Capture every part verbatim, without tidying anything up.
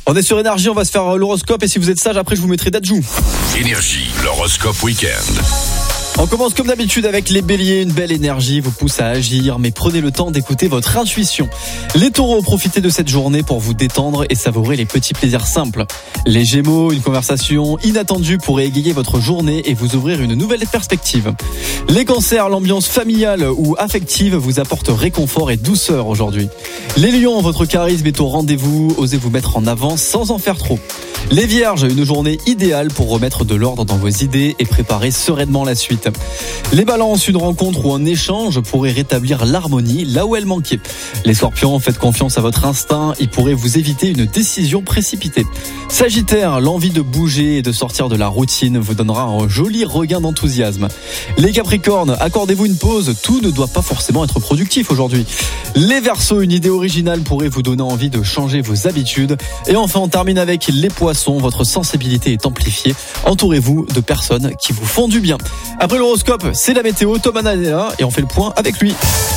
On est sur Énergie, on va se faire l'horoscope et si vous êtes sage, après je vous mettrai d'adjou. Énergie, l'horoscope week-end. On commence comme d'habitude avec les béliers. Une belle énergie vous pousse à agir, mais prenez le temps d'écouter votre intuition. Les taureaux, profitez de cette journée pour vous détendre et savourer les petits plaisirs simples. Les gémeaux, une conversation inattendue pourrait égayer votre journée et vous ouvrir une nouvelle perspective. Les cancers, l'ambiance familiale ou affective vous apporte réconfort et douceur aujourd'hui. Les lions, votre charisme est au rendez-vous, osez vous mettre en avant sans en faire trop. Les vierges, une journée idéale pour remettre de l'ordre dans vos idées et préparer sereinement la suite. Les balances, une rencontre ou un échange pourrait rétablir l'harmonie là où elle manquait. Les scorpions, faites confiance à votre instinct, il pourrait vous éviter une décision précipitée. Sagittaire, l'envie de bouger et de sortir de la routine vous donnera un joli regain d'enthousiasme. Les capricornes, accordez-vous une pause, tout ne doit pas forcément être productif aujourd'hui. Les verseaux, une idée originale pourrait vous donner envie de changer vos habitudes. Et enfin, on termine avec les poissons, votre sensibilité est amplifiée, entourez-vous de personnes qui vous font du bien. Après l'horoscope, c'est la météo, Thomas Nadella, et on fait le point avec lui.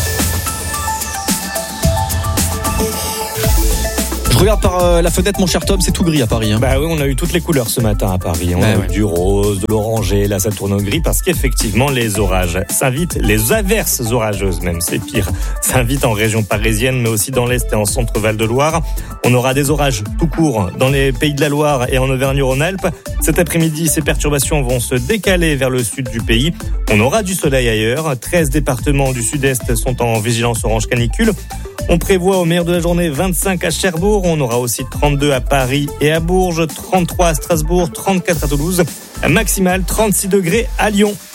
Je regarde par euh, la fenêtre, mon cher Tom, c'est tout gris à Paris. Hein. Bah oui, on a eu toutes les couleurs ce matin à Paris. On bah a ouais. eu du rose, de l'orangé, là ça tourne au gris parce qu'effectivement les orages s'invitent, les averses orageuses même, c'est pire, s'invitent en région parisienne mais aussi dans l'Est et en centre Val-de-Loire. On aura des orages tout court dans les pays de la Loire et en Auvergne-Rhône-Alpes. Cet après-midi, ces perturbations vont se décaler vers le sud du pays. On aura du soleil ailleurs. treize départements du sud-est sont en vigilance orange canicule. On prévoit au meilleur de la journée vingt-cinq à Cherbourg. On aura aussi trente-deux à Paris et à Bourges, trente-trois à Strasbourg, trente-quatre à Toulouse. Maximal trente-six degrés à Lyon.